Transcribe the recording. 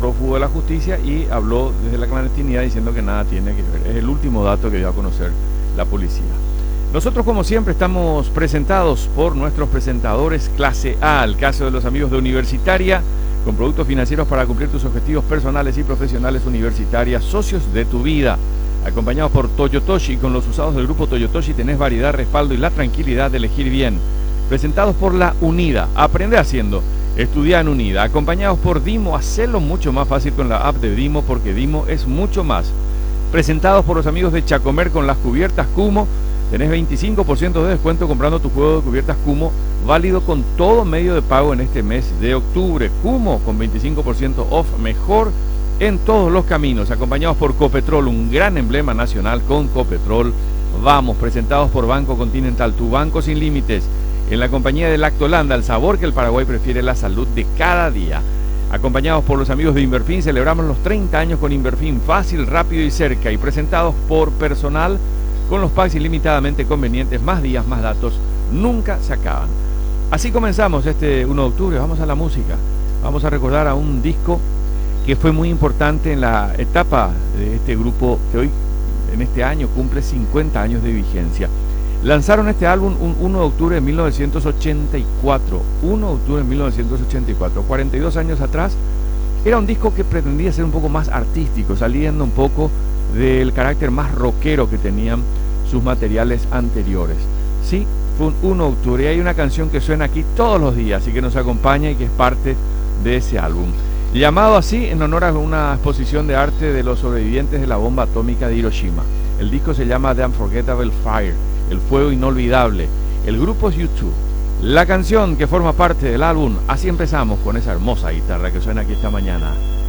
prófugo de la justicia y habló desde la clandestinidad diciendo que nada tiene que ver. Es el último dato que dio a conocer la policía. Nosotros, como siempre, estamos presentados por nuestros presentadores clase A, el caso de los amigos de Universitaria, con productos financieros para cumplir tus objetivos personales y profesionales. Universitaria, socios de tu vida. Acompañados por Toyotoshi, con los usados del grupo Toyotoshi tenés variedad, respaldo y la tranquilidad de elegir bien. Presentados por la Unida, aprende haciendo, estudia en Unida. Acompañados por Dimo, hacelo mucho más fácil con la app de Dimo, porque Dimo es mucho más. Presentados por los amigos de Chacomer, con las cubiertas Kumo, tenés 25% de descuento comprando tu juego de cubiertas Kumo, válido con todo medio de pago en este mes de octubre. Kumo con 25% off, mejor en todos los caminos. Acompañados por Copetrol, un gran emblema nacional. Con Copetrol vamos. Presentados por Banco Continental, tu banco sin límites. En la compañía de Lactolanda, el sabor que el Paraguay prefiere, la salud de cada día. Acompañados por los amigos de Inverfin, celebramos los 30 años con Inverfin, fácil, rápido y cerca. Y presentados por Personal, con los packs ilimitadamente convenientes, más días, más datos, nunca se acaban. Así comenzamos este 1 de octubre, vamos a la música. Vamos a recordar a un disco que fue muy importante en la etapa de este grupo que hoy, en este año, cumple 50 años de vigencia. Lanzaron este álbum un 1 de octubre de 1984, 1 de octubre de 1984, 42 años atrás. Era un disco que pretendía ser un poco más artístico, saliendo un poco del carácter más rockero que tenían sus materiales anteriores. Sí, fue un 1 de octubre y hay una canción que suena aquí todos los días y que nos acompaña y que es parte de ese álbum. Llamado así en honor a una exposición de arte de los sobrevivientes de la bomba atómica de Hiroshima. El disco se llama The Unforgettable Fire, el fuego inolvidable. El grupo es U2. La canción que forma parte del álbum, así empezamos con esa hermosa guitarra que suena aquí esta mañana.